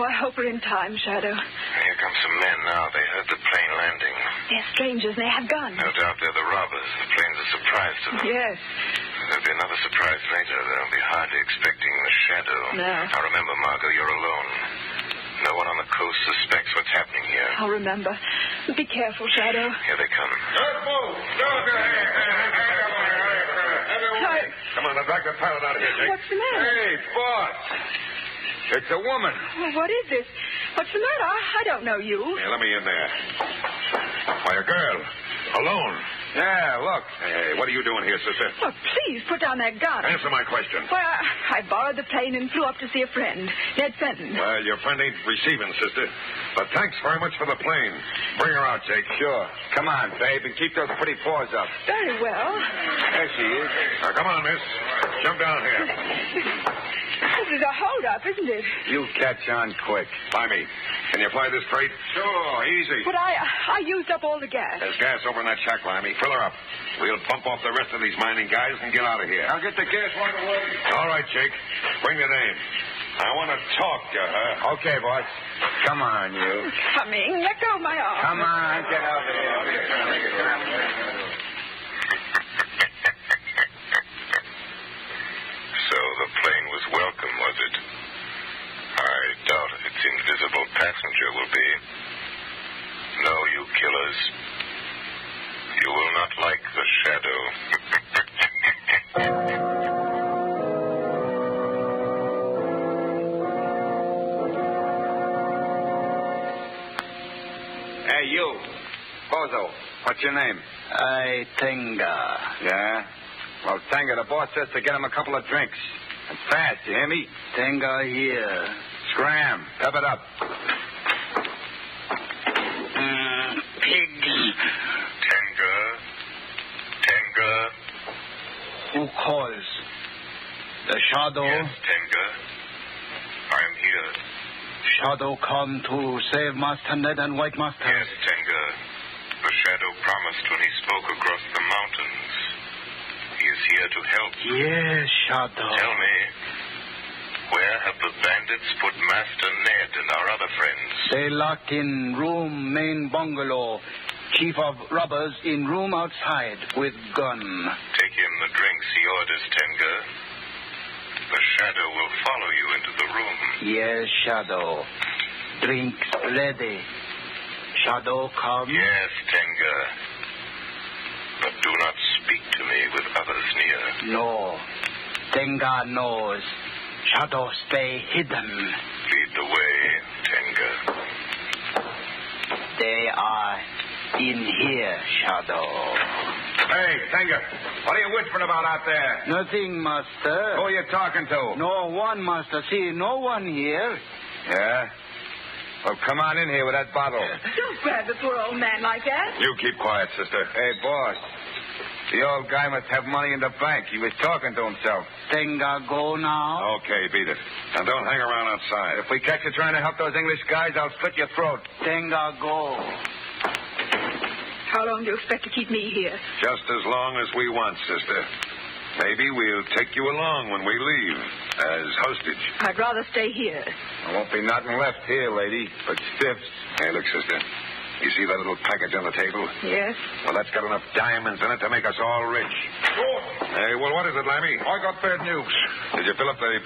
Oh, I hope we're in time, Shadow. Here come some men now. They heard the plane landing. They're strangers. They have guns. No doubt they're the robbers. The plane's a surprise to them. Yes. There'll be another surprise later. They'll be hardly expecting the Shadow. No. Now remember, Margot, you're alone. No one on the coast suspects what's happening here. I'll remember. Be careful, Shadow. Here they come. Don't move. Don't go. Come on, I'd like the pilot out of here, Jake. What's the matter? Hey, boss. It's a woman. Well, what is this? What's the matter? I don't know you. Hey, let me in there. Why, a girl. Alone. Yeah, look. Hey, what are you doing here, sister? Oh, please, put down that gun. Answer my question. Well, I borrowed the plane and flew up to see a friend, Ned Fenton. Well, your friend ain't receiving, sister. But thanks very much for the plane. Bring her out, Jake. Sure. Come on, babe, and keep those pretty paws up. Very well. There she is. Now, come on, miss. Jump down here. This is a hold-up, isn't it? You catch on quick. By me. Can you fly this crate? Sure, easy. But I used up all the gas. There's gas over in that shack, Limey. Fill her up. We'll pump off the rest of these mining guys and get out of here. I'll get the gas right away. All right, Jake. Bring the name. I want to talk to her. Okay, boss. Come on, you. Coming. Let go of my arm. Come on, get over here. So the plane was welcome, was it? I doubt its invisible passenger will be. No, you killers. You will not like the Shadow. Hey, you. Bozo, what's your name? Tenga. Yeah? Well, Tenga, the boss says to get him a couple of drinks. And fast, you hear me? Tenga here. Scram. Pep it up. Pigs. Tenga. Who calls? The Shadow? Yes, Tenga. I am here. Shadow come to save Master Ned and White Master. Yes, Tenga. The Shadow promised when he spoke across the mountains. He is here to help. Yes, Shadow. Tell me, where have the bandits put Master Ned and our other friends? They locked in room main bungalow. Chief of robbers in room outside with gun. Take him the drinks he orders, Tenga. The Shadow will follow you into the room. Yes, Shadow. Drinks ready. Shadow come. Yes, Tenga. But do not speak to me with others near. No. Tenga knows. Shadow stay hidden. Lead the way, Tenga. They are in here, Shadow. Hey, Tenga, what are you whispering about out there? Nothing, Master. Who are you talking to? No one, Master. See, no one here. Yeah? Well, come on in here with that bottle. Don't grab the poor old man like that. You keep quiet, sister. Hey, boss. The old guy must have money in the bank. He was talking to himself. Tenga go now. Okay, beat it. And don't hang around outside. If we catch you trying to help those English guys, I'll slit your throat. Tenga go. How long do you expect to keep me here? Just as long as we want, sister. Maybe we'll take you along when we leave as hostage. I'd rather stay here. There won't be nothing left here, lady, but stiffs. Hey, look, sister. You see that little package on the table? Yes? Well, that's got enough diamonds in it to make us all rich. Hey, well, what is it, Lammy? I got bad news. Did you fill up the